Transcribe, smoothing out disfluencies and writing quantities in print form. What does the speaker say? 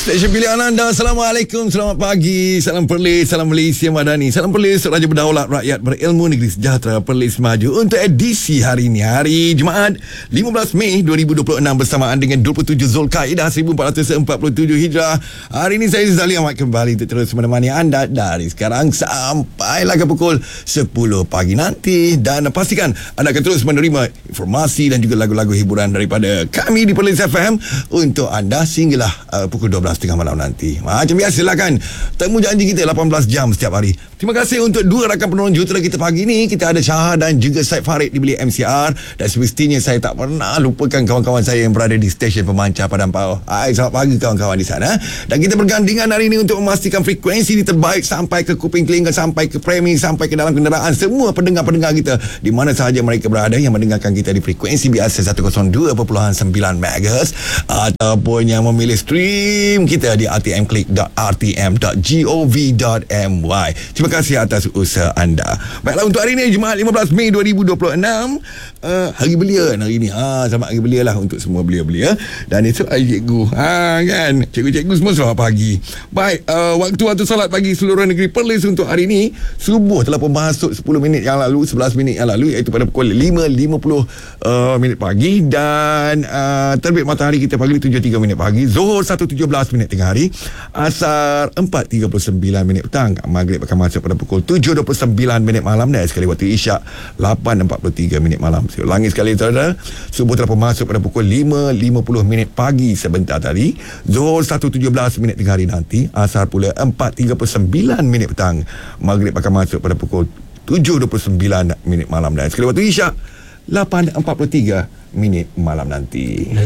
Stesen pilihan anda. Assalamualaikum, selamat pagi. Salam Perlis, salam Malaysia Madani. Salam Perlis, Raja Berdaulat Rakyat Berilmu Negeri Sejahtera Perlis Maju. Untuk edisi hari ini, hari Jumaat 15 Mei 2026, bersamaan dengan 27 Zulkaidah 1447 Hijrah. Hari ini saya Zali Ahmad kembali untuk terus menemani anda dari sekarang sampailah ke pukul 10 pagi nanti. Dan pastikan anda akan terus menerima informasi dan juga lagu-lagu hiburan daripada kami di Perlis FM untuk anda sehinggalah pukul 12.30 malam nanti. Macam biasalah kan, temu janji kita 18 jam setiap hari. Terima kasih untuk dua rakan penolong jutera kita pagi ni. Kita ada Syah dan juga Said Farid di bilik MCR. Dan semestinya saya tak pernah lupakan kawan-kawan saya yang berada di stesen pemancar Padang Pau. Selamat pagi kawan-kawan di sana. Dan kita bergandingan hari ini untuk memastikan frekuensi ini terbaik sampai ke kuping telinga, sampai ke premi, sampai ke dalam kenderaan. Semua pendengar-pendengar kita di mana sahaja mereka berada yang mendengarkan kita di frekuensi biasa 102.9 MHz ataupun yang memilih stream kita di rtmclick.rtm.gov.my. Terima kasih atas usaha anda. Baiklah, untuk hari ini Jumaat 15 Mei 2026, hari belia hari ini. Selamat hari belia lah untuk semua belia-belia. Dan esok hari cikgu. Kan, cikgu-cikgu semua selamat pagi. Baik, waktu salat pagi seluruh negeri Perlis untuk hari ini, subuh telah pun masuk 10 minit yang lalu, 11 minit yang lalu, iaitu pada pukul 5.50 minit pagi. Dan terbit matahari kita pagi 7.03 minit pagi, Zuhur 1.17 minit tengah hari, Asar 4.39 minit petang, Maghrib akan masuk pada pukul 7.29 minit malam, dan sekali waktu Isyak 8.43 minit malam. Saya ulangi sekali saudara, subuh telah pun masuk pada pukul 5.50 minit pagi sebentar tadi, Zuhur 1.17 minit tengah hari nanti, Asar pula 4.39 minit petang, Maghrib akan masuk pada pukul 7.29 minit malam, dan sekali waktu Isyak 8.43 minit malam nanti.